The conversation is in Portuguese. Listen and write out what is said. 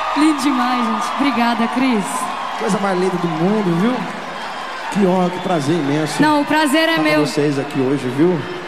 Lindo demais, gente. Obrigada, Cris. Coisa mais linda do mundo, viu? Que honra, que prazer imenso. Não, o prazer é estar meu. com vocês aqui hoje, viu?